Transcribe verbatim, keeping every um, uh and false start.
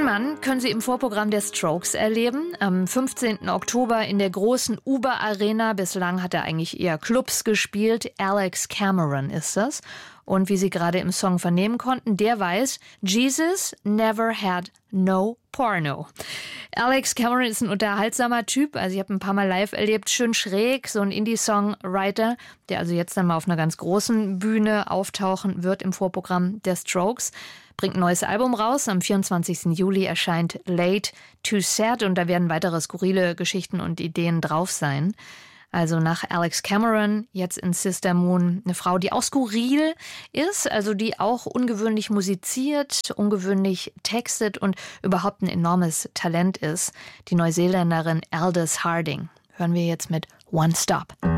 Den Mann können Sie im Vorprogramm der Strokes erleben. Am fünfzehnten Oktober in der großen Uber Arena. Bislang hat er eigentlich eher Clubs gespielt. Alex Cameron ist das. Und wie Sie gerade im Song vernehmen konnten, der weiß, Jesus never had no porno. Alex Cameron ist ein unterhaltsamer Typ. Also ich habe ein paar Mal live erlebt. Schön schräg, so ein Indie-Songwriter, der also jetzt dann mal auf einer ganz großen Bühne auftauchen wird im Vorprogramm der Strokes. Bringt ein neues Album raus. Am vierundzwanzigsten Juli erscheint Late Too Sad und da werden weitere skurrile Geschichten und Ideen drauf sein. Also nach Alex Cameron, jetzt in Sister Moon, eine Frau, die auch skurril ist, also die auch ungewöhnlich musiziert, ungewöhnlich textet und überhaupt ein enormes Talent ist. Die Neuseeländerin Aldous Harding. Hören wir jetzt mit One Stop.